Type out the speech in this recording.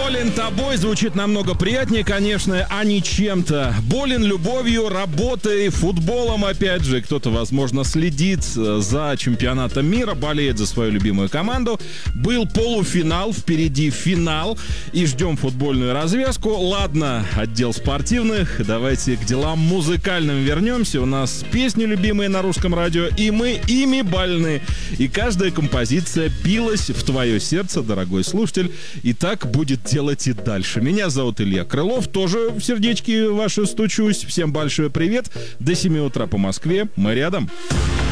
Болен тобой звучит намного приятнее, конечно, а не чем-то. Болен любовью, работой, футболом, опять же. Кто-то, возможно, следит за чемпионатом мира, болеет за свою любимую команду. Был полуфинал, впереди финал. И ждем футбольную развязку. Ладно, отдел спортивных. Давайте к делам музыкальным вернемся. У нас песни любимые на русском радио, и мы ими больны. И каждая композиция билась в твое сердце, дорогой слушатель. И так будет делать и дальше. Меня зовут Илья Крылов. Тоже в сердечки ваши стучусь. Всем большой привет. До 7 утра по Москве. Мы рядом.